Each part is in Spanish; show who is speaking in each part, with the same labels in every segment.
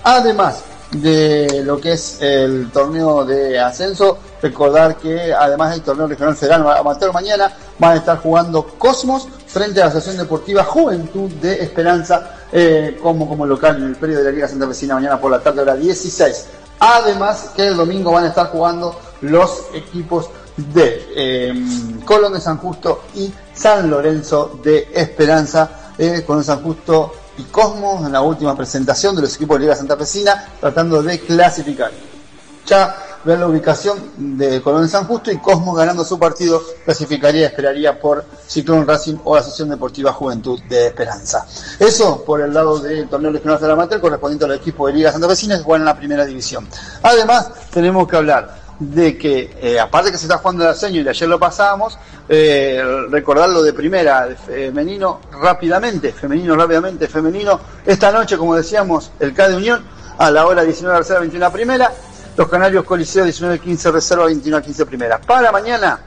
Speaker 1: Además de lo que es el torneo de ascenso, recordar que además del torneo regional federal amateur, mañana van a estar jugando Cosmos frente a la Asociación Deportiva Juventud de Esperanza como local en el predio de la Liga Santafesina mañana por la tarde, hora 16. Además que el domingo van a estar jugando los equipos de Colón de San Justo y San Lorenzo de Esperanza, con San Justo y Cosmos en la última presentación de los equipos de Liga Santafesina, tratando de clasificar. Ya ver la ubicación de Colón de San Justo y Cosmos ganando su partido, esperaría por Ciclón Racing o la Asociación Deportiva Juventud de Esperanza. Eso por el lado del torneo regional de la amateur correspondiente al equipo de Liga Santafesina que juegan en la primera división. Además, tenemos que hablar de que, aparte que se está jugando el ascenso y ayer lo pasábamos, recordar lo de primera, femenino rápidamente, esta noche, como decíamos, el K de Unión, a la hora 19 reserva, 21 primera, los Canarios Coliseo 19-15 reserva, 21-15 primera. Para mañana,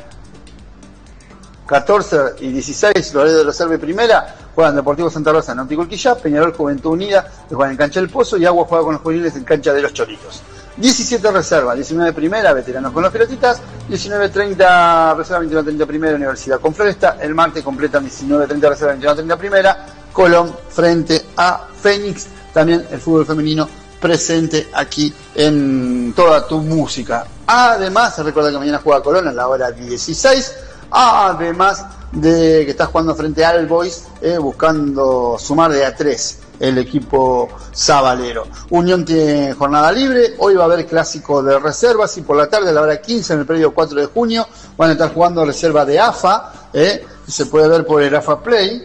Speaker 1: 14 y 16, Loredo de reserva y primera, juegan Deportivo Santa Rosa, Náutico Urquillá, Peñarol Juventud Unida, que juegan en cancha del Pozo, y Agua juega con los juveniles en cancha de los Choritos. 17 reserva, 19 primera, veteranos con los pelotitas, 19-30 reserva, 21-30 primera, Universidad con Floresta. El martes completan 19-30 reserva, 21-30 primera, Colón frente a Fénix. También el fútbol femenino presente aquí en toda tu música. Además, se recuerda que mañana juega Colón a la hora 16, además de que está jugando frente a All Boys, buscando sumar de a 3 el equipo sabalero. Unión tiene jornada libre, hoy va a haber clásico de reservas y por la tarde a la hora 15 en el predio 4 de junio van a estar jugando reserva de AFA, se puede ver por el AFA Play,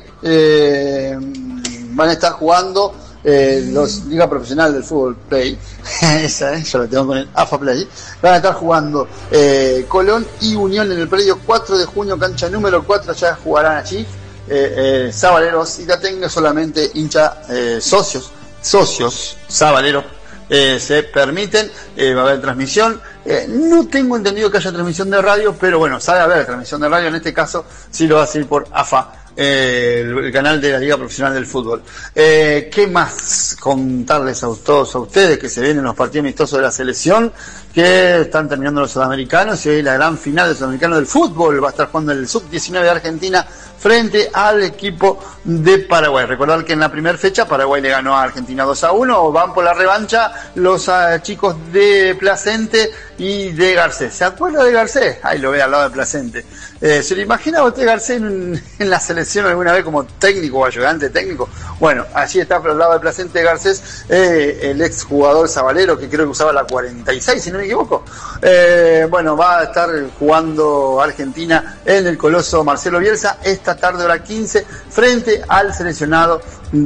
Speaker 1: van a estar jugando los Liga Profesional del Fútbol Play, esa yo la tengo con el AFA Play, van a estar jugando Colón y Unión en el predio 4 de junio, cancha número 4, ya jugarán allí sabaleros y Tatengue, solamente socios sabaleros se permiten, va a haber transmisión, no tengo entendido que haya transmisión de radio, pero bueno, sabe haber transmisión de radio, en este caso sí lo va a seguir por AFA, el canal de la Liga Profesional del Fútbol. ¿Qué más contarles a todos a ustedes? Que se vienen los partidos amistosos de la selección, que están terminando los sudamericanos y hoy la gran final del sudamericano del fútbol va a estar jugando el sub-19 de Argentina frente al equipo de Paraguay. Recordar que en la primera fecha Paraguay le ganó a Argentina 2-1, van por la revancha los chicos de Placente y de Garcés. ¿Se acuerda de Garcés? Ahí lo ve al lado de Placente. ¿Se lo imagina usted Garcés en la selección alguna vez como técnico o ayudante técnico? Bueno, allí está al lado de Placente Garcés, el ex jugador sabalero que creo que usaba la 46, si no me equivoco. Bueno, va a estar jugando Argentina en el Coloso Marcelo Bielsa esta tarde hora 15 frente al seleccionado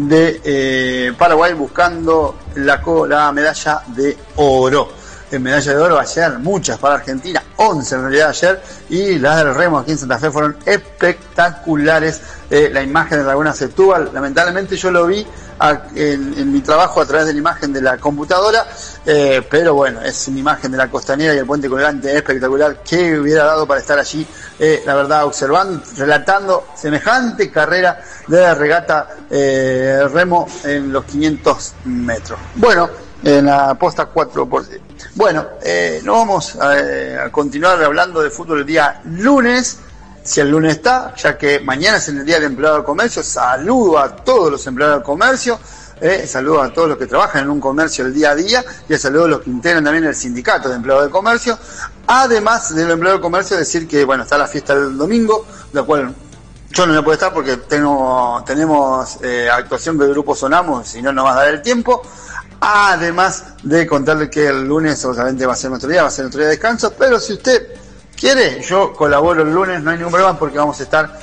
Speaker 1: de Paraguay, buscando la medalla de oro. En medalla de oro ayer, muchas para Argentina, 11 en realidad ayer, y las del remo aquí en Santa Fe fueron espectaculares. La imagen de Laguna Setúbal, lamentablemente yo lo vi en mi trabajo a través de la imagen de la computadora, pero bueno, es una imagen de la Costanera y el Puente Colgante espectacular, que hubiera dado para estar allí, la verdad, observando, relatando semejante carrera de regata remo en los 500 metros. Bueno, en la posta 4x. Bueno, nos vamos a continuar hablando de fútbol el día lunes, si el lunes está, ya que mañana es el día del empleado de comercio. Saludo a todos los empleados de comercio, saludo a todos los que trabajan en un comercio el día a día, y saludo a los que integran también el sindicato de empleados de comercio. Además del empleado de comercio, decir que bueno, está la fiesta del domingo, la cual yo no me puedo estar porque tenemos actuación del grupo Sonamos, si no nos va a dar el tiempo. Además de contarle que el lunes obviamente va a ser nuestro día de descanso, pero si usted quiere, yo colaboro el lunes, no hay ningún problema, porque vamos a estar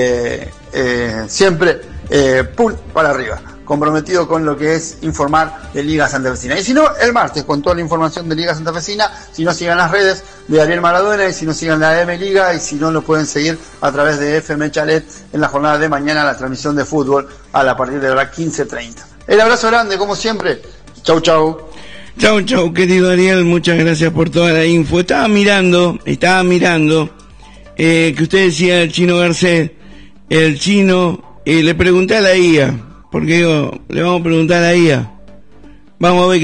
Speaker 1: siempre full para arriba, comprometido con lo que es informar de Liga Santafesina. Y si no, el martes con toda la información de Liga Santafesina. Si no, sigan las redes de Ariel Maradona, y si no, sigan la M Liga, y si no, lo pueden seguir a través de FM Chalet en la jornada de mañana, la transmisión de fútbol a partir de la hora 15:30. El abrazo grande, como siempre. Chau, chau.
Speaker 2: Chau, querido Ariel, muchas gracias por toda la info. Estaba mirando, que usted decía el Chino Garcés, el Chino, le pregunté a la IA, porque digo, le vamos a preguntar a la IA. Vamos a ver